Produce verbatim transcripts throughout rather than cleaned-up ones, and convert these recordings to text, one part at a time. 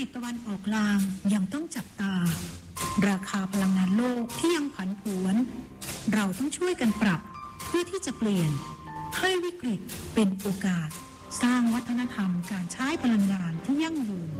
ฤตตะวันออกกลางยังต้องจับตาราคาพลังงานโลกที่ยังผันผวนเราต้องช่วยกันปรับเพื่อที่จะเปลี่ยนให้วิกฤตเป็นโอกาสสร้างวัฒนธรรมการใช้พลังงานที่ยั่งยืน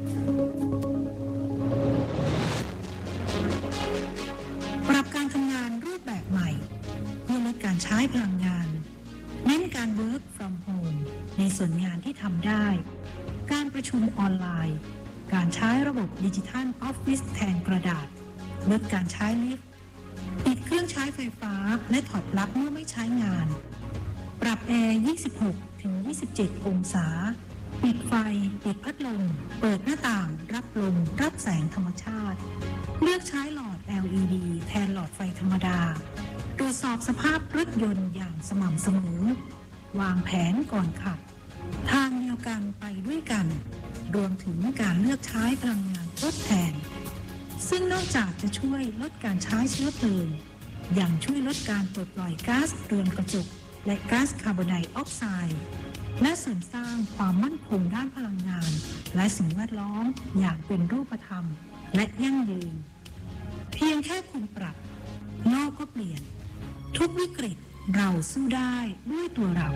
ปรับการทำงานรูปแบบใหม่เพื่อลดการใช้พลังงานเน้นการ work from home ในส่วนงานที่ทำได้การประชุมออนไลน์การใช้ระบบดิจิทัลออฟฟิศแทนกระดาษลดการใช้ลิฟต์ปิดเครื่องใช้ไฟฟ้าและถอดปลั๊กเมื่อไม่ใช้งานปรับแอร์ ยี่สิบหกถึงยี่สิบเจ็ด องศาปิดไฟปิดพัดลมเปิดหน้าต่างรับลมรับแสงธรรมชาติเลือกใช้หลอด แอล อี ดี แทนหลอดไฟธรรมดาตรวจสอบสภาพรถยนต์อย่างสม่ำเสมอวางแผนก่อนขับทางเดียวกันไปด้วยกันรวมถึงการเลือกใช้พลังงานทดแทนซึ่งนอกจากจะช่วยลดการใช้เชื้อเพลิงยังช่วยลดการปลดปล่อยก๊าซเรือนกระจกและก๊าซคาร์บอนไดออกไซด์และเสริมสร้างความมั่นคงด้านพลังงานและสิ่งแวดล้อมอย่างเป็นรูปธรรมและยั่งยืนเพียงแค่คุณปรับโลกก็เปลี่ยนทุกวิกฤตเราสู้ได้ด้วยตัวเรา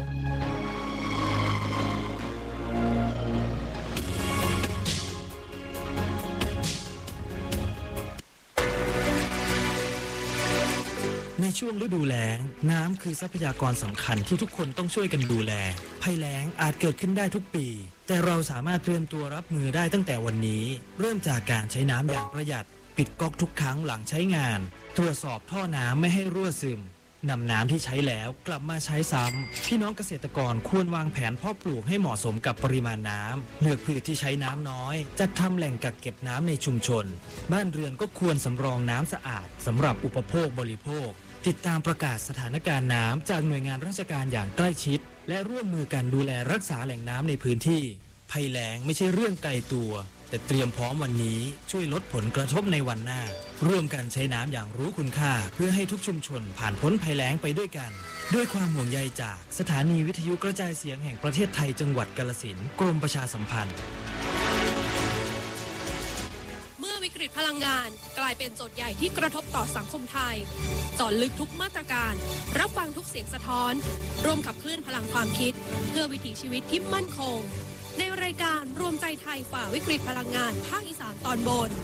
ในช่วงฤดูแล้งน้ำคือทรัพยากรสำคัญที่ทุกคนต้องช่วยกันดูแลภัยแล้งอาจเกิดขึ้นได้ทุกปีแต่เราสามารถเตรียมตัวรับมือได้ตั้งแต่วันนี้เริ่มจากการใช้น้ำอย่างประหยัดปิดก๊อกทุกครั้งหลังใช้งานตรวจสอบท่อน้ำไม่ให้รั่วซึมนำน้ำที่ใช้แล้วกลับมาใช้ซ้ำพี่น้องเกษตรกรควรวางแผนเพาะปลูกให้เหมาะสมกับปริมาณน้ำเลือกพืชที่ใช้น้ำน้อยจัดทำแหล่งกักเก็บน้ำในชุมชนบ้านเรือนก็ควรสำรองน้ำสะอาดสำหรับอุปโภคบริโภคติดตามประกาศสถานการณ์น้ำจากหน่วยงานราชการอย่างใกล้ชิดและร่วมมือกันดูแลรักษาแหล่งน้ำในพื้นที่ภัยแล้งไม่ใช่เรื่องไกลตัวแต่เตรียมพร้อมวันนี้ช่วยลดผลกระทบในวันหน้าร่วมกันใช้น้ำอย่างรู้คุณค่าเพื่อให้ทุกชุมชนผ่านพ้นภัยแล้งไปด้วยกันด้วยความห่วงใยจากสถานีวิทยุกระจายเสียงแห่งประเทศไทยจังหวัดกาฬสินธุ์กรมประชาสัมพันธ์เมื่อวิกฤตพลังงานกลายเป็นโจทย์ใหญ่ที่กระทบต่อสังคมไทยเจาะลึกทุกมาตรการรับฟังทุกเสียงสะท้อนร่วมขับเคลื่อนพลังความคิดเพื่อวิถีชีวิตที่มั่นคงในรายการรวมใจไทยฝ่าวิกฤตพลังงานภาคอีสานตอนบน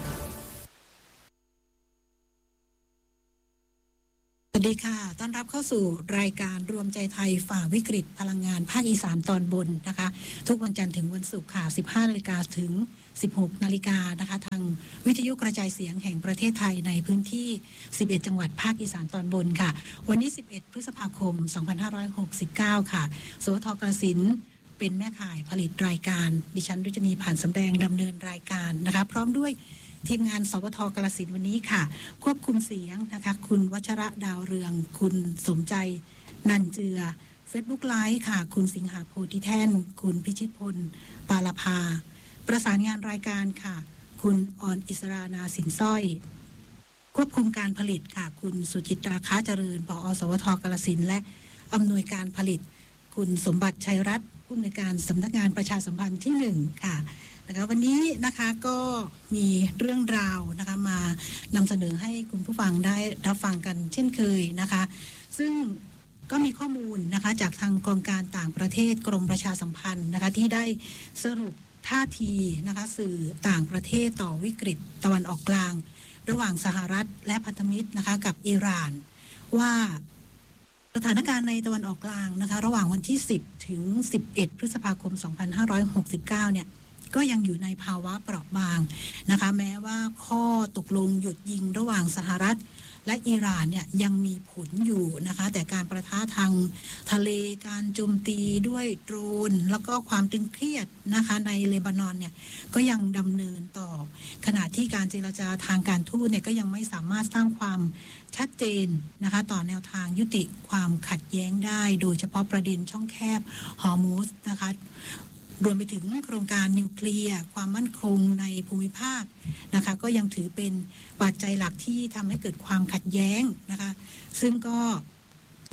สวัสดีค่ะต้อนรับเข้าสู่รายการรวมใจไทยฝ่าวิกฤตพลังงานภาคอีสานตอนบนนะคะทุกวันจันทร์ถึงวันศุกร์ค่ะ สิบห้านาฬิกา ถึง สิบหกนาฬิกา นะคะทางวิทยุกระจายเสียงแห่งประเทศไทยในพื้นที่สิบเอ็ดจังหวัดภาคอีสานตอนบนค่ะวันนี้สิบเอ็ดพฤษภาคมสองพันห้าร้อยหกสิบเก้าค่ะสวทกสินเป็นแม่ข่ายผลิตรายการดิฉันรุจนีผ่านสำแดงดำเนินรายการนะคะพร้อมด้วยทีมงานสวทกาฬสินธุ์วันนี้ค่ะควบคุมเสียงนะคะคุณวัชระดาวเรืองคุณสมใจนันเจือ Facebook Live ค่ะคุณสิงหาโพธิแท่นคุณพิชิตพลปาลภาประสานงานรายการค่ะคุณออนอิสรานาสินสร้อยควบคุมการผลิตค่ะคุณสุจิตราค้าเจริญผอ.สวทกาฬสินธุ์และอำนวยการผลิตคุณสมบัติชัยรัตน์ผู้อำนวยการสำนักงานประชาสัมพันธ์ที่หนึ่งค่ะนะคะวันนี้นะคะก็มีเรื่องราวนะคะมานำเสนอให้คุณผู้ฟังได้รับฟังกันเช่นเคยนะคะซึ่งก็มีข้อมูลนะคะจากทางกองการต่างประเทศกรมประชาสัมพันธ์นะคะที่ได้สรุปท่าทีนะคะสื่อต่างประเทศต่อวิกฤตตะวันออกกลางระหว่างสหรัฐและพันธมิตรนะคะกับอิหร่านว่าสถานการณ์ในตะวันออกกลางนะคะระหว่างวันที่สิบถึงสิบเอ็ดพฤษภาคมสองพันห้าร้อยหกสิบเก้าเนี่ยก็ยังอยู่ในภาวะเปราะบางนะคะแม้ว่าข้อตกลงหยุดยิงระหว่างสหรัฐและอิหร่านเนี่ยยังมีผลอยู่นะคะแต่การประทะทางทะเลการโจมตีด้วยโดรนแล้วก็ความตึงเครียดนะคะในเลบานอนเนี่ยก็ยังดำเนินต่อขณะที่การเจรจาทางการทูตเนี่ยก็ยังไม่สามารถสร้างความชัดเจนนะคะต่อแนวทางยุติความขัดแย้งได้โดยเฉพาะประเด็นช่องแคบฮอร์มุสนะคะรวมไปถึงโครงการนิวเคลียร์ความมั่นคงในภูมิภาคนะคะก็ยังถือเป็นปัจจัยหลักที่ทำให้เกิดความขัดแย้งนะคะซึ่งก็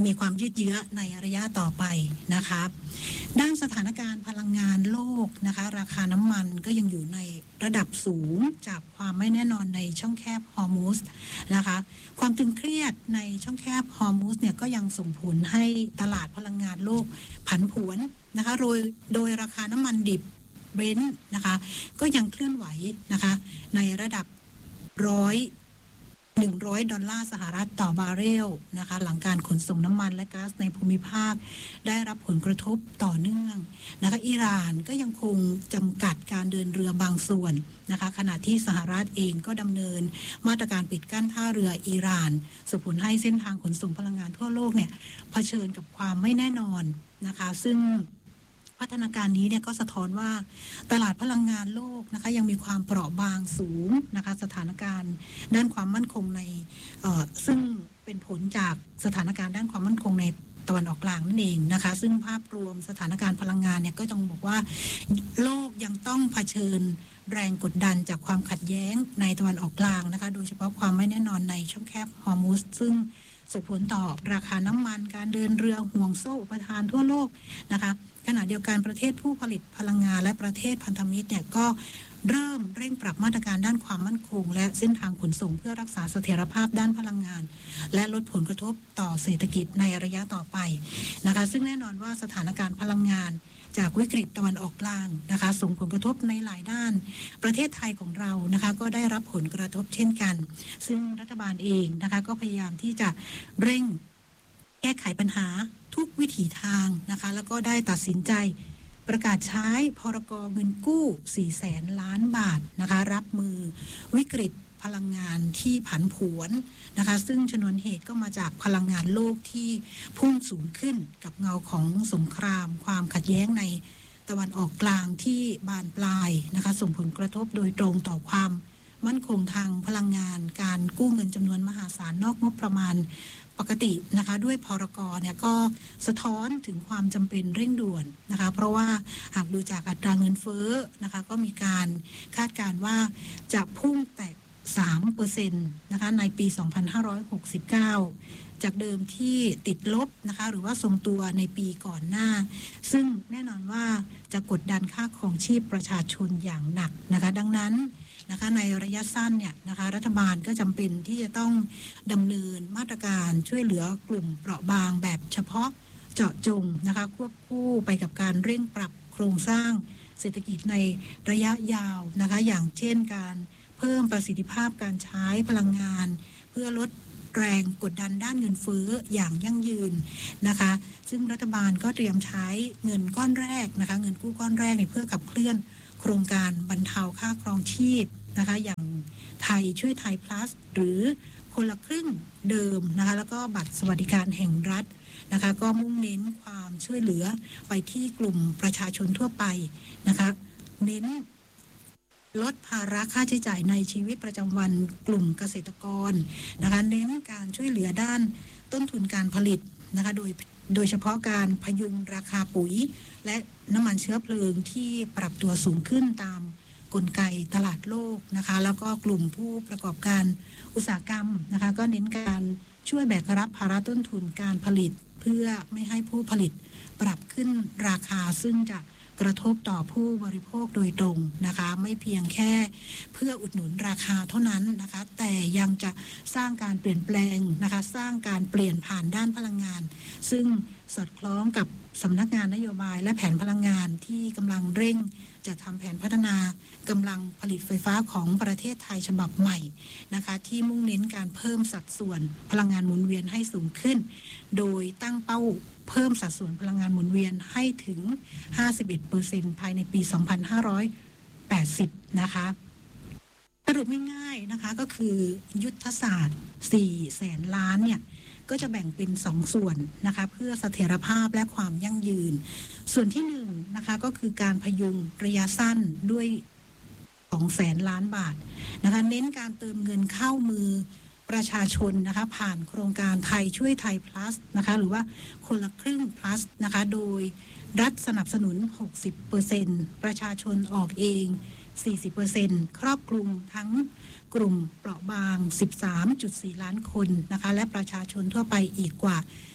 มีความยืดเยื้อในระยะต่อไปนะคะด้านสถานการณ์พลังงานโลกนะคะราคาน้ำมันก็ยังอยู่ในระดับสูงจากความไม่แน่นอนในช่องแคบฮอร์มุสนะคะความตึงเครียดในช่องแคบฮอร์มุสเนี่ยก็ยังส่งผลให้ตลาดพลังงานโลกผันผวนนะคะโดยโดยราคาน้ำมันดิบเบรนท์นะคะก็ยังเคลื่อนไหวนะคะในระดับร้อยหนึ่งร้อยดอลลาร์สหรัฐต่อบาร์เรลนะคะหลังการขนส่งน้ำมันและก๊าซในภูมิภาคได้รับผลกระทบต่อเนื่องนะคะอิหร่านก็ยังคงจำกัดการเดินเรือบางส่วนนะคะขณะที่สหรัฐเองก็ดำเนินมาตรการปิดกั้นท่าเรืออิหร่านส่งผลให้เส้นทางขนส่งพลังงานทั่วโลกเนี่ยเผชิญกับความไม่แน่นอนนะคะซึ่งพัฒนาการนี้เนี่ยก็สะท้อนว่าตลาดพลังงานโลกนะคะยังมีความเปราะบางสูงนะคะสถานการณ์ด้านความมั่นคงในเอ่อซึ่งเป็นผลจากสถานการณ์ด้านความมั่นคงในตะวันออกกลางนั่นเองนะคะซึ่งภาพรวมสถานการณ์พลังงานเนี่ยก็ต้องบอกว่าโลกยังต้องเผชิญแรงกดดันจากความขัดแย้งในตะวันออกกลางนะคะโดยเฉพาะความไม่แน่นอนในช่องแคบฮอร์มุสซึ่งส่งผลต่อราคาน้ำมันการเดินเรือห่วงโซ่อุปทานทั่วโลกนะคะขณะเดียวกันประเทศผู้ผลิตพลังงานและประเทศพันธมิตรเนี่ยก็เริ่มเร่งปรับมาตรการด้านความมั่นคงและเส้นทางขนส่งเพื่อรักษาเสถียรภาพด้านพลังงานและลดผลกระทบต่อเศรษฐกิจในระยะต่อไปนะคะซึ่งแน่นอนว่าสถานการณ์พลังงานจากวิกฤตตะวันออกกลางนะคะส่งผลกระทบในหลายด้านประเทศไทยของเรานะคะก็ได้รับผลกระทบเช่นกันซึ่งรัฐบาลเองนะคะก็พยายามที่จะเร่งแก้ไขปัญหาทุกวิถีทางนะคะแล้วก็ได้ตัดสินใจประกาศใช้พรก.เงินกู้สี่แสนล้านบาทนะคะรับมือวิกฤตพลังงานที่ผันผวนนะคะซึ่งชนวนเหตุก็มาจากพลังงานโลกที่พุ่งสูงขึ้นกับเงาของสงครามความขัดแย้งในตะวันออกกลางที่บานปลายนะคะส่งผลกระทบโดยตรงต่อความมั่นคงทางพลังงานการกู้เงินจำนวนมหาศาลนอกงบประมาณปกตินะคะด้วยพรก.เนี่ยก็สะท้อนถึงความจำเป็นเร่งด่วนนะคะเพราะว่าหากดูจากอัตราเงินเฟ้อนะคะก็มีการคาดการณ์ว่าจะพุ่งแตะ สามเปอร์เซ็นต์ นะคะในปี สองพันห้าร้อยหกสิบเก้า จากเดิมที่ติดลบนะคะหรือว่าทรงตัวในปีก่อนหน้าซึ่งแน่นอนว่าจะกดดันค่าครองชีพประชาชนอย่างหนักนะคะดังนั้นนะคะในระยะสั้นเนี่ยนะคะรัฐบาลก็จำเป็นที่จะต้องดำเนินมาตรการช่วยเหลือกลุ่มเปราะบางแบบเฉพาะเจาะจงนะคะควบคู่ไปกับการเร่งปรับโครงสร้างเศรษฐกิจในระยะยาวนะคะอย่างเช่นการเพิ่มประสิทธิภาพการใช้พลังงานเพื่อลดแรงกดดันด้านเงินเฟ้ออย่างยั่งยืนนะคะซึ่งรัฐบาลก็เตรียมใช้เงินก้อนแรกนะคะเงินกู้ก้อนแรกเพื่อขับเคลื่อนโครงการบรรเทาค่าครองชีพนะคะอย่างไทยช่วยไทย plus หรือคนละครึ่งเดิมนะคะแล้วก็บัตรสวัสดิการแห่งรัฐนะคะก็มุ่งเน้นความช่วยเหลือไปที่กลุ่มประชาชนทั่วไปนะคะเน้นลดภาระค่าใช้จ่ายในชีวิตประจำวันกลุ่มเกษตรกรนะคะเน้นการช่วยเหลือด้านต้นทุนการผลิตนะคะโดยโดยเฉพาะการพยุงราคาปุ๋ยและน้ำมันเชื้อเพลิงที่ปรับตัวสูงขึ้นตามกลไกตลาดโลกนะคะแล้วก็กลุ่มผู้ประกอบการอุตสาหกรรมนะคะก็เน้นการช่วยแบกรับภาระต้นทุนการผลิตเพื่อไม่ให้ผู้ผลิตปรับขึ้นราคาซึ่งจะกระทบต่อผู้บริโภคโดยตรงนะคะไม่เพียงแค่เพื่ออุดหนุนราคาเท่านั้นนะคะแต่ยังจะสร้างการเปลี่ยนแปลงนะคะสร้างการเปลี่ยนผ่านด้านพลังงานซึ่งสอดคล้องกับสำนักงานนโยบายและแผนพลังงานที่กำลังเร่งจะทำแผนพัฒนากำลังผลิตไฟฟ้าของประเทศไทยฉบับใหม่นะคะที่มุ่งเน้นการเพิ่มสัดส่วนพลังงานหมุนเวียนให้สูงขึ้นโดยตั้งเป้าเพิ่มสัดส่วนพลังงานหมุนเวียนให้ถึง ห้าสิบเอ็ดเปอร์เซ็นต์ ภายในปี สองพันห้าร้อยแปดสิบ นะคะสรุปง่ายๆนะคะก็คือยุทธศาสตร์สี่แสนล้านเนี่ยก็จะแบ่งเป็นสองส่วนนะคะเพื่อเสถียรภาพและความยั่งยืนส่วนที่หนึ่งนะคะก็คือการพยุงระยะสั้นด้วยสองแสนล้านบาทนะคะเน้นการเติมเงินเข้ามือประชาชนนะคะผ่านโครงการไทยช่วยไทย plus นะคะหรือว่าคนละครึ่ง plus นะคะโดยรัฐสนับสนุน หกสิบเปอร์เซ็นต์ ประชาชนออกเอง สี่สิบเปอร์เซ็นต์ ครอบคลุมทั้งกลุ่มเปราะบาง สิบสามจุดสี่ ล้านคนนะคะและประชาชนทั่วไปอีกกว่า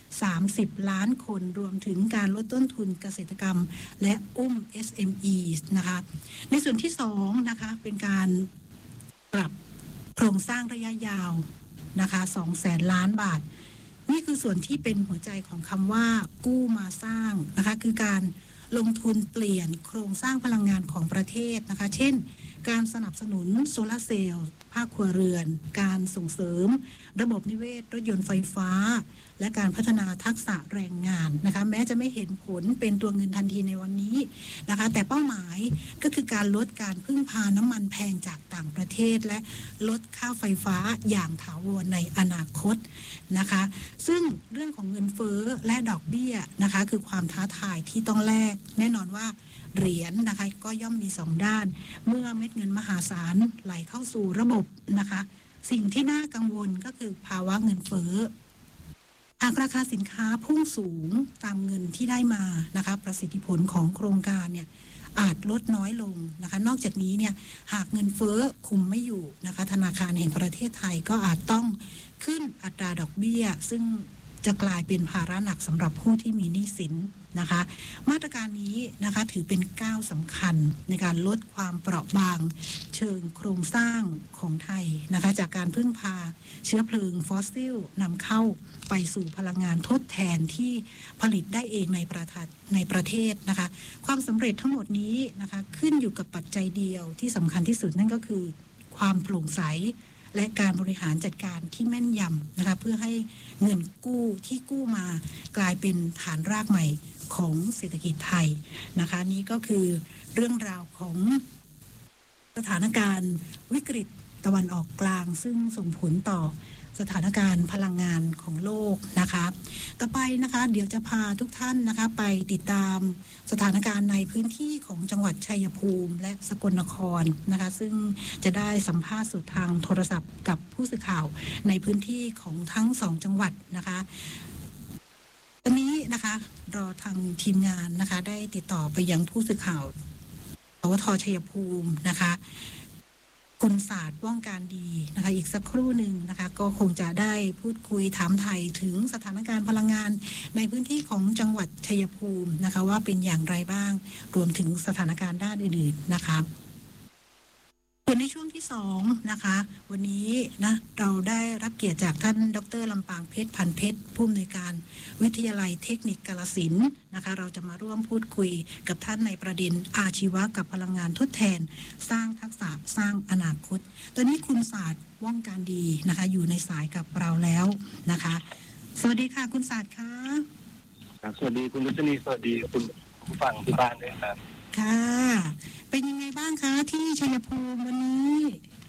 สามสิบล้านคนรวมถึงการลดต้นทุนเกษตรกรรมและอุ้ม เอส เอ็ม อี นะคะในส่วนที่สองนะคะเป็นการปรับโครงสร้างระยะยาวนะคะสองแสนล้านบาทนี่คือส่วนที่เป็นหัวใจของคำว่ากู้มาสร้างนะคะคือการลงทุนเปลี่ยนโครงสร้างพลังงานของประเทศนะคะเช่นการสนับสนุนโซลาร์เซลล์ภาคครัวเรือนการส่งเสริมระบบนิเวศรถยนต์ไฟฟ้าและการพัฒนาทักษะแรงงานนะคะแม้จะไม่เห็นผลเป็นตัวเงินทันทีในวันนี้นะคะแต่เป้าหมายก็คือการลดการพึ่งพาน้ำมันแพงจากต่างประเทศและลดค่าไฟฟ้าอย่างถาวรในอนาคตนะคะซึ่งเรื่องของเงินเฟ้อและดอกเบี้ยนะคะคือความท้าทายที่ต้องแลกแน่นอนว่าเหรียญ น, นะคะก็ย่อมมีสองด้านเมื่อเม็ดเงินมหาศาลไหลเข้าสู่ระบบนะคะสิ่งที่น่ากังวลก็คือภาวะเงินเฟ้อหากราคาสินค้าพุ่งสูงตามเงินที่ได้มานะคะประสิทธิผลของโครงการเนี่ยอาจลดน้อยลงนะคะนอกจากนี้เนี่ยหากเงินเฟ้อคุมไม่อยู่นะคะธนาคารแห่งประเทศไทยก็อาจต้องขึ้นอัตราดอกเบี้ยซึ่งจะกลายเป็นภาระหนักสำหรับผู้ที่มีหนี้สินนะคะมาตรการนี้นะคะถือเป็นก้าวสำคัญในการลดความเปราะบางเชิงโครงสร้างของไทยนะคะจากการพึ่งพาเชื้อเพลิงฟอสซิลนำเข้าไปสู่พลังงานทดแทนที่ผลิตได้เองในประเทศในประเทศนะคะความสำเร็จทั้งหมดนี้นะคะขึ้นอยู่กับปัจจัยเดียวที่สำคัญที่สุดนั่นก็คือความโปร่งใสและการบริหารจัดการที่แม่นยำนะคะเพื่อให้เงินกู้ที่กู้มากลายเป็นฐานรากใหม่ของเศรษฐกิจไทยนะคะนี้ก็คือเรื่องราวของสถานการณ์วิกฤตตะวันออกกลางซึ่งส่งผลต่อสถานการณ์พลังงานของโลกนะคะต่อไปนะคะเดี๋ยวจะพาทุกท่านนะคะไปติดตามสถานการณ์ในพื้นที่ของจังหวัดชัยภูมิและสกลนครนะคะซึ่งจะได้สัมภาษณ์สดทางโทรศัพท์กับผู้สื่อข่าวในพื้นที่ของทั้งสองจังหวัดนะคะตอนนี้นะคะรอทางทีมงานนะคะได้ติดต่อไปยังผู้สื่อข่าวสวทชัยภูมินะคะคุณศาสตร์ว่องการดีนะคะอีกสักครู่หนึ่งนะคะก็คงจะได้พูดคุยถามไทยถึงสถานการณ์พลังงานในพื้นที่ของจังหวัดชัยภูมินะคะว่าเป็นอย่างไรบ้างรวมถึงสถานการณ์ด้านอื่นๆนะคะส่วนในช่วงที่สองนะคะวันนี้นะเราได้รับเกียรติจากท่านดร.ลำปางเพชรพันเพชรผู้อำนวยการวิทยาลัยเทคนิคกาฬสินธุ์นะคะเราจะมาร่วมพูดคุยกับท่านในประเด็นอาชีวะกับพลังงานทดแทนสร้างทักษะสร้างอนาคตตอนนี้คุณศาสตร์ว่องการดีนะคะอยู่ในสายกับเราแล้วนะคะสวัสดีค่ะคุณศาสตร์ค่ะครับสวัสดีคุณรัชนีสวัสดีคุณผู้ฟังที่บ้านด้วยครับค่ะเป็นยังไงบ้างคะที่ชัยภูมิวันนี้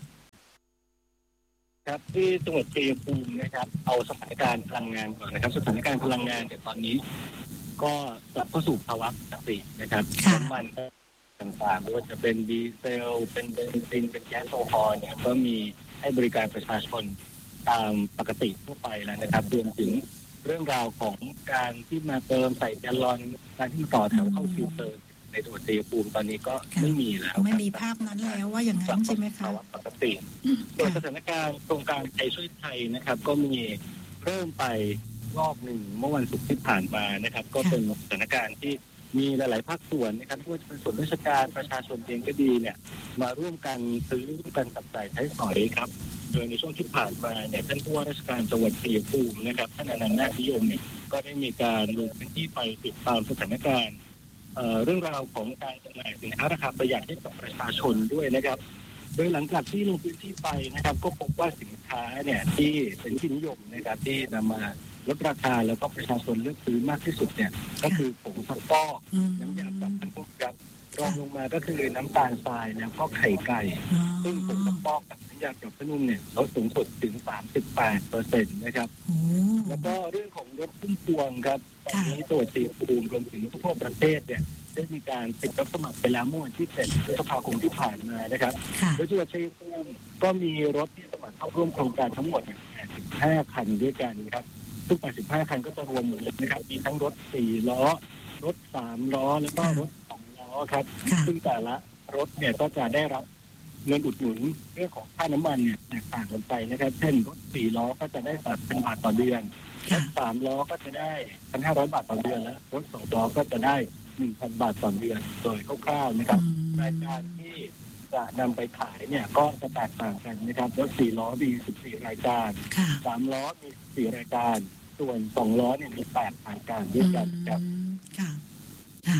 ครับที่จังหวัดชัยภูมินะครับเอาสถานการณ์พลังงานก่อนนะครับสถานการณ์พลังงานเนี่ยตอนนี้ก็กลับเข้าสู่ภาวะปกตินะครับน้ำมันต่างๆไม่ว่าจะเป็นดีเซลเป็นเบนซินเป็นแก๊สโซฮอล์เนี่ยก็มีให้บริการประชาชนตามปกติทั่วไปแล้วนะครับรวมถึงเรื่องราวของการที่มาเติมใส่แกลลอนการที่ต่อแถวเข้าคิวเติมในจังหวัดชัยภูมิตอนนี้ก็ไม่มีแล้วไม่มีภาพนั้นแล้วว่าอย่างนั้นใช่ไหมคะปกติโดยสถานการณ์โครงการไทยช่วยไทยนะครับก็มีเริ่มไปรอบหนึ่งเมื่อวันศุกร์ที่ผ่านมานะครับก็เป็นสถานการณ์ที่มีหลายๆภาคส่วนนะครับไม่ว่าจะเป็นส่วนราชการประชาชนเองก็ดีเนี่ยมาร่วมกันซื้อร่วมกันจับจ่ายใช้สอยครับโดยในช่วงที่ผ่านมาเนี่ยท่านผู้ว่าราชการจังหวัดชัยภูมินะครับท่านอนันต์นาคนิยมเนี่ยก็ได้มีการลงพื้นที่ไปติดตามสถานการณ์เอ่อเรื่องราวของการจำหน่ายสินค้าราคาประหยัดให้กับประชาชนด้วยนะครับโดยหลังจากที่ลงพื้นที่ไปนะครับก็พบว่าสินค้าเนี่ยที่เป็นที่นิยมนะครับที่นำมาลดราคาแล้วก็ประชาชนเลือกซื้อมากที่สุดเนี่ยก็คือผงซักฟอกน้ำยาปรับผ้านุ่มครับรองลงมาก็คือน้ำตาลทรายแล้วก็ไข่ไก่ซึ่งผงซักฟอกกับน้ำยาปรับผ้านุ่มเนี่ยลดสูงสุดถึง สามสิบแปดเปอร์เซ็นต์ นะครับแล้วก็เรื่องของรถพุ่มพวงครับตอนนี้ตัวชัยภูมิรวมถึงทั่วประเทศเนี่ยได้มีการติดรับสมัครไปแล้วเมื่อวันที่เจ็ดพฤษภาคมที่ผ่านมานะครับโดยจังหวัดชัยภูมิก็มีรถที่สมัครเข้าร่วมโครงการทั้งหมดแปดสิบห้าคันด้วยกันครับทุกแปดสิบห้าคันก็จะรวมหมดเลยนะครับมีทั้งรถสี่ล้อรถสามล้อแล้วก็รถสองล้อครับซึ่งแต่ละรถเนี่ยก็จะได้รับเงินอุดหนุนเรื่องของค่าน้ำมันเนี่ยแตกต่างกันไปนะครับเช่นรถสี่ล้อก็จะได้สามพันบาทต่อเดือนรถสามล้อก็จะได้พันห้าร้อยบาทต่อเดือนแล้วรถสองล้อก็จะได้หนึ่งพันบาทต่อเดือนโดยคร่าวๆนะครับรายการที่จะนำไปขายเนี่ยก็จะแตกต่างกันนะครับรถสี่ล้อมีสิบสี่รายการสามล้อมีสี่รายการส่วนสองล้อเนี่ยมีแปดรายการด้วยกันครับค่ะค่ะ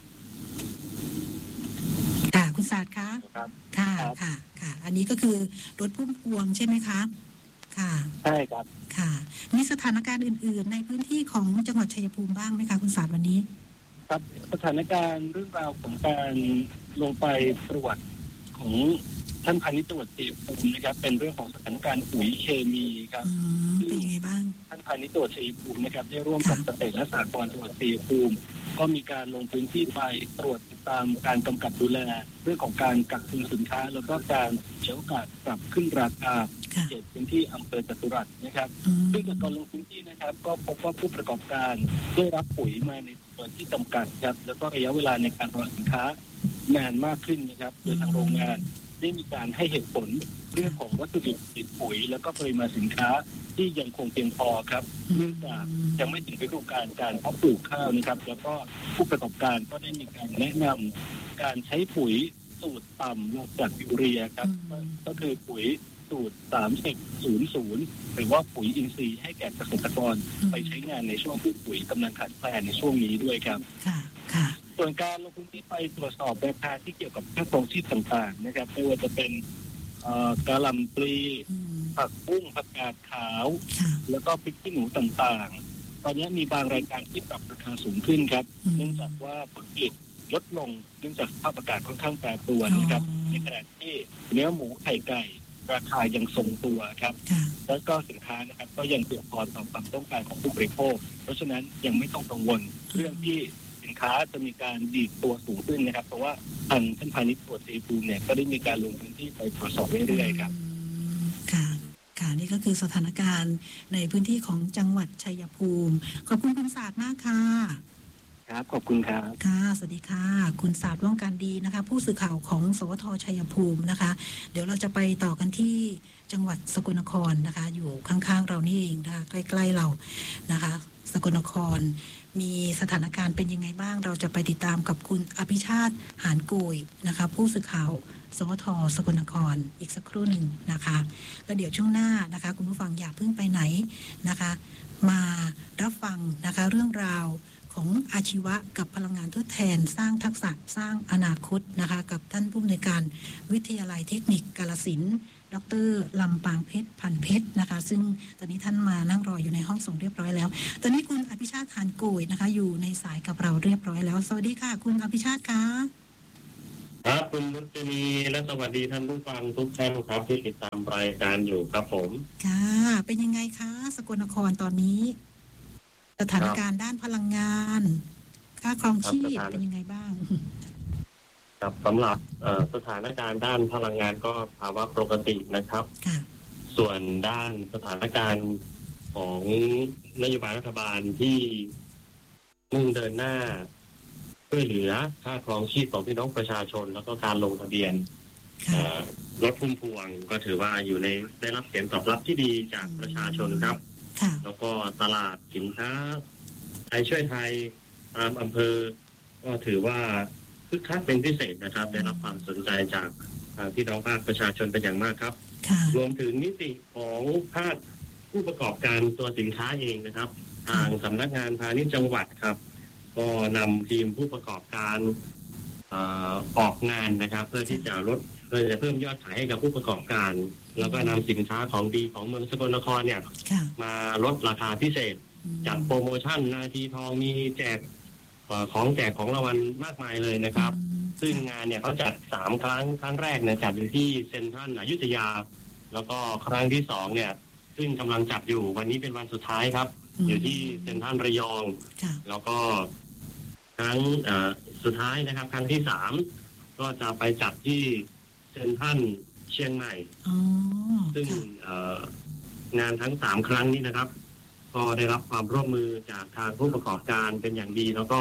ค่ะคุณศาสตร์คะค่ะค่ะค่ะอันนี้ก็คือรถพุ่มพวงใช่ไหมคะค่ะใช่ครับค่ะมีสถานการณ์อื่นๆในพื้นที่ของจังหวัดชัยภูมิบ้างไหมคะคุณศาสตร์วันนี้ครับสถานการณ์เรื่องราวของการลงไปตรวจของท่านพาณิชย์จังหวัดชัยภูมินะครับเป็นเรื่องของสถานการณ์ปุ๋ยเคมีครับเป็นยังไงบ้างท่านพาณิชย์จังหวัดชัยภูมินะครับได้ร่วมกับเกษตรและสหกรณ์จังหวัดชัยภูมิก็มีการลงพื้นที่ไปตรวจติดตามการกำกับดูแลเรื่องของการกักตุนสินค้าแล้วก็การเฉลี่ยโอกาสปรับขึ้นราคาเขตพื้นที่อำเภอจตุรัสนะครับซึ่งจากการลงพื้นที่นะครับก็พบว่าผู้ประกอบการได้รับปุ๋ยมาในส่วนที่จำกัดครับแล้วก็ระยะเวลาในการรอสินค้านานมากขึ้นนะครับโดยทางโรงงานได้มีการให้เหตุผลเรื่องของวัตถุดิบติดปุ๋ยแล้วก็ปริมาณสินค้าที่ยังคงเพียงพอครับเนื่องจากยังไม่ถึงฤดูกาลการเพาะปลูกข้าวนะครับแล้วก็ผู้ประกอบการก็ได้มีการแนะนำการใช้ปุ๋ยสูตรต่ำลงจากยูเรียครับก็คือปุ๋ยสูตรสามสิบ ศูนย์ ศูนย์หรือว่าปุ๋ยอินทรีย์ให้แก่เกษตรกรไปใช้งานในช่วงที่ปุ๋ยกำลังขาดแคลนในช่วงนี้ด้วยครับค่ะค่ะส่วนการลงพื้นที่ไปตรวจสอบราคาที่เกี่ยวกับค่าครองชีพต่างๆนะครับไม่ว่าจะเป็นกะหล่ำปลีผักบุ้งผักกาดขาวแล้วก็พริกขี้หนูต่างๆตอนนี้มีบางรายการที่ปรับราคาสูงขึ้นครับเนื่องจากว่าผลผลิตลดลงเนื่องจากสภาพอากาศค่อนข้างแปรปรวนนะครับในขณะที่เนื้อหมูไข่ไก่ราคายังทรงตัวครับแล้วก็สินค้านะครับก็ยังเพียงพอต่อความต้องการของผู้บริโภคเพราะฉะนั้นยังไม่ต้องกังวลเรื่องที่สินค้าจะมีการดีดตัวสูงขึ้นนะครับเพราะว่าทางท่านพาณิชย์จังหวัดชัยภูมิเนี่ยก็ได้มีการลงพื้นที่ไปตรวจสอบเรื่อยๆครับค่ะค่ะนี่ก็คือสถานการณ์ในพื้นที่ของจังหวัดชัยภูมิขอบคุณคุณศาสตร์มากค่ะครับขอบคุณครับค่ะสวัสดีค่ะคุณศาสตร์ว่องการดีนะคะผู้สื่อข่าวของสวทชัยภูมินะคะเดี๋ยวเราจะไปต่อกันที่จังหวัดสกลนครนะคะอยู่ข้างๆเรานี่เองนะคะใกล้ๆเรานะคะสกลนครมีสถานการณ์เป็นยังไงบ้างเราจะไปติดตามกับคุณอภิชาติหานโกยนะคะผู้สื่อข่าวสวทสกลนครอีกสักครู่หนึ่งนะคะแล้วเดี๋ยวช่วงหน้านะคะคุณผู้ฟังอย่าเพิ่งไปไหนนะคะมารับฟังนะคะเรื่องราวของอาชีวะกับพลังงานทดแทนสร้างทักษะสร้างอนาคตนะคะกับท่านผู้อำนวยการวิทยาลัยเทคนิคกาฬสินธุ์ดร.ลำปางเพชรพันเพชรนะคะซึ่งตอนนี้ท่านมานั่งรออยู่ในห้องส่งเรียบร้อยแล้วตอนนี้คุณอภิชาติหานโกยนะคะอยู่ในสายกับเราเรียบร้อยแล้วสวัสดีค่ะคุณอภิชาติค่ะครับคุณมุจนีและสวัสดีท่านผู้ฟังทุกท่านครับที่ติดตามรายการอยู่ครับผมค่ะเป็นยังไงคะสกลนครตอนนี้สถานการณ์ด้านพลังงานค่าครองชีพเป็นยังไงบ้างครับสำหรับสถานการณ์ด้านพลังงานก็ภาวะปกตินะครับส่วนด้านสถานการณ์ของนโยบายรัฐบาลที่มุ่งเดินหน้าช่วยเหลือค่าครองชีพของพี่น้องประชาชนแล้วก็การลงทะเบียนรถพุ่มพวงก็ถือว่าอยู่ในได้รับเสียงตอบรับที่ดีจากประชาชนครับแล้วก็ตลาดสินค้าไทยช่วยไทยตามอำเภอก็ถือว่าคึกคักเป็นพิเศษนะครับได้รับความสนใจจากพี่น้องภาคประชาชนเป็นอย่างมากครับรวมถึงนิติของภาคผู้ประกอบการตัวสินค้าเองนะครับทางสำนักงานพาณิชย์จังหวัดครับก็นำทีมผู้ประกอบการออกงานนะครับเพื่อที่จะลดเพื่อจะเพิ่มยอดขายให้กับผู้ประกอบการแล้วก็นำสินค้าของดีของเมืองสกลนครเนี่ยมาลดราคาพิเศษจัดโปรโมชั่นนาทีทองมีแจกของแจกของรางวัลมากมายเลยนะครับซึ่งงานเนี่ยเขาจัดสามครั้งครั้งแรกเนี่ยจัดอยู่ที่เซ็นทรัลอยุธยาแล้วก็ครั้งที่สองเนี่ยซึ่งกำลังจัดอยู่วันนี้เป็นวันสุดท้ายครับอยู่ที่เซ็นทรัลระยองแล้วก็ครั้งสุดท้ายนะครับครั้งที่สามก็จะไปจัดที่เซ็นทรัลเชียงใหม่ซึ่งงานทั้งสามครั้งนี้นะครับก็ได้รับความร่วมมือจากทางผู้ประกอบการเป็นอย่างดีแล้วก็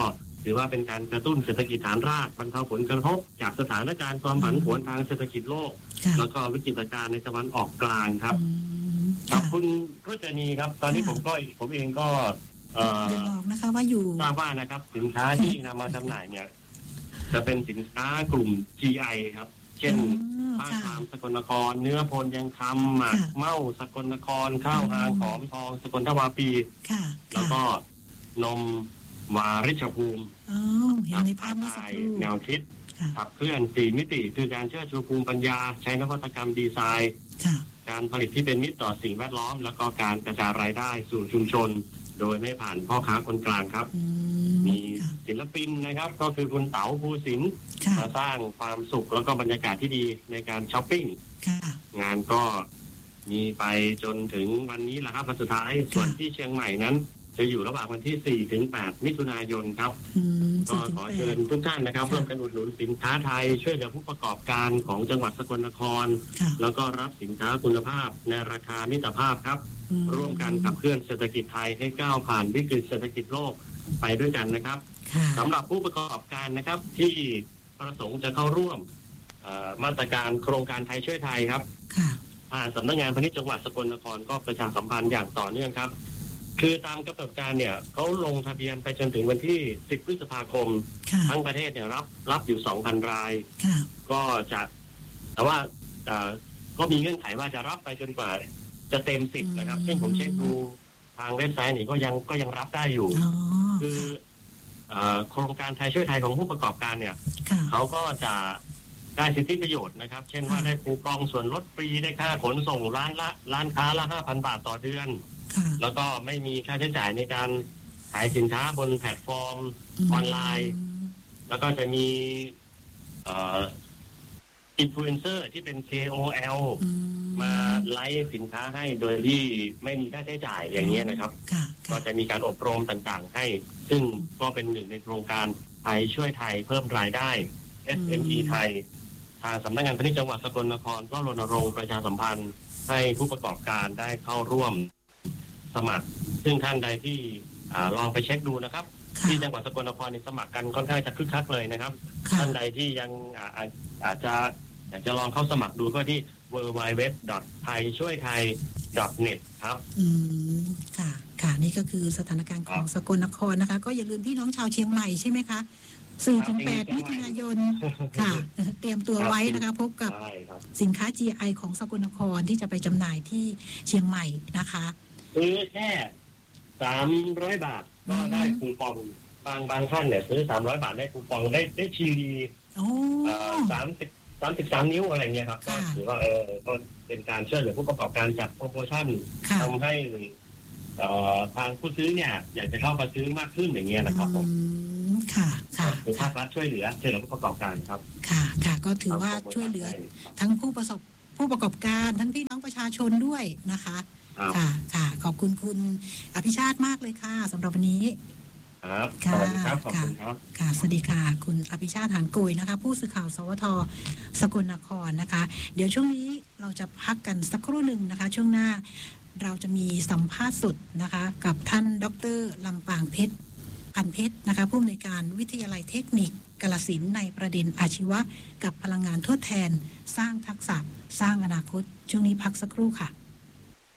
ถือว่าเป็นการกระตุ้นเศรษฐกิจฐานรากบรรเทาผลกระทบจากสถานการณ์ความผันผวนทางเศรษฐกิจโลกแล้วก็วิกฤตการณ์ในตะวันออกกลางครับขอบคุณพจนีครับตอนนี้ผมก็ผมเองก็เอ่อบอกนะคะว่าอยู่ทราบว่านะครับสินค้าที่นำมาจำหน่ายเนี่ยจะเป็นสินค้ากลุ่ม จี ไอ ครับเช่นผ้าคามสกลนครเนื้อโพนยังคำหมากเม่าสกลนครข้าวหางหอมทองสกลทวาปีแล้วก็นมวาริชภูมิในภาพเมื่อสักครู่แนวคิดขับเคลื่อนสี่มิติคือการเชื่อชูภูมิปัญญาใช้นวัตกรรมดีไซน์การผลิตที่เป็นมิตรต่อสิ่งแวดล้อมแล้วก็การกระจายรายได้สู่ชุมชนโดยไม่ผ่านพ่อค้าคนกลางครับมีศิลปินนะครับก็คือคุณเต๋าภูสินทร์มาสร้างความสุขแล้วก็บรรยากาศที่ดีในการช้อปปิ้งงานก็มีไปจนถึงวันนี้แหละครับวันสุดท้ายส่วนที่เชียงใหม่นั้นจะอยู่ระหว่างวันที่สี่ถึงแปดมิถุนายนครับก็ขอเชิญทุกท่านนะครับร่วมกันอุดหนุนสินค้าไทยช่วยเหลือผู้ประกอบการของจังหวัดสกลนครแล้วก็รับสินค้าคุณภาพในราคามิตรภาพครับร่วมกันขับเคลื่อนเศรษฐกิจไทยให้ก้าวผ่านวิกฤตเศรษฐกิจโลกไปด้วยกันนะครับสำหรับผู้ประกอบการนะครับที่ประสงค์จะเข้าร่วมมาตรการโครงการไทยช่วยไทยครับทางสำนักงานพาณิชย์จังหวัดสกลนครก็ประชาสัมพันธ์อย่างต่อเนื่องครับคือตามกำหนดการเนี่ยเขาลงทะเบียนไปจนถึงวันที่สิบพฤษภาคมทั้งประเทศเนี่ยรับรับอยู่ สองพัน รายก็จะแต่ว่าก็มีเงื่อนไขว่าจะรับไปจนกว่าจะเต็มสิบนะครับซึ่งผมเช็คดูทางเว็บไซต์นี่ก็ยังก็ยังรับได้อยู่คือโครงการไทยช่วยไทยของผู้ประกอบการเนี่ยเขาก็จะได้สิทธิประโยชน์นะครับเช่นว่าได้คูปองส่วนลดฟรีได้ค่าขนส่งร้านละร้านค้าละ ห้าพัน บาทต่อเดือนแล้วก็ไม่มีค่าใช้จ่ายในการขายสินค้าบนแพลตฟอร์มออนไลน์แล้วก็จะมีอินฟลูเอนเซอร์ที่เป็น เค โอ แอล มาไลฟ์สินค้าให้โดยที่ไม่มีค่าใช้จ่ายอย่างนี้นะครับก็จะมีการอบรมต่างๆให้ซึ่งก็เป็นหนึ่งในโครงการไทยช่วยไทยเพิ่มรายได้ เอส เอ็ม อี ไทยทางสำนักงานพาณิชย์จังหวัดสกลนครก็รณรงค์ประชาสัมพันธ์ให้ผู้ประกอบการได้เข้าร่วมสมัครซึ่งท่านใดที่ลองไปเช็คดูนะครับที่จังหวัดสกลนครในสมัครกันค่อนข้างจะคึกคักเลยนะครับท่านใดที่ยังอาจจะอยากจะลองเข้าสมัครดูก็ที่ ดับเบิลยู ดับเบิลยู ดับเบิลยู ดอท ไทยช่วยไทย ดอท เน็ต ครับอืมค่ะค่ะนี่ก็คือสถานการณ์ของสกลนครนะคะก็อย่าลืมพี่น้องชาวเชียงใหม่ใช่ไหมคะสี่ถึงแปดมิถุนายนค่ะเตรียมตัวไว้นะคะพบกับสินค้า จี ไอ ของสกลนครที่จะไปจำหน่ายที่เชียงใหม่นะคะซื้อแค่สามร้อยบาทก็ได้คูปองบางบางท่านเนี่ยซื้อสามร้อยบาทได้คูปองได้ได้ทีวีสามสิบสามสิบสามนิ้วอะไรเงี้ยครับก็ถือว่าเออก็เป็นการช่วยเหลือผู้ประกอบการจัดโปรโมชั่นทำให้ทางผู้ซื้อเนี่ยอยากจะเข้ามาซื้อมากขึ้นอย่างเงี้ยนะครับผมค่ะค่ะภาครัฐช่วยเหลือช่วยเหลือผู้ประกอบการครับค่ะค่ะก็ถือว่าช่วยเหลือทั้งผู้ประสบผู้ประกอบการทั้งพี่น้องประชาชนด้วยนะคะค่ะค่ะขอบคุณคุณอภิชาติมากเลยค่ะสำหรับวันนี้ครับค่ะครับขอบคุณครับค่ะสวัสดีค่ะคุณอภิชาติหานกุยนะคะผู้สื่อข่าวสวทสกลนครนะคะเดี๋ยวช่วงนี้เราจะพักกันสักครู่หนึ่งนะคะช่วงหน้าเราจะมีสัมภาษณ์สดนะคะกับท่านดร.ลำปางเพชรพันเพชรนะคะผู้อำนวยการวิทยาลัยเทคนิคกาฬสินธุ์ในประเด็นอาชีวะกับพลังงานทดแทนสร้างทักษะสร้างอนาคตช่วงนี้พักสักครู่ค่ะ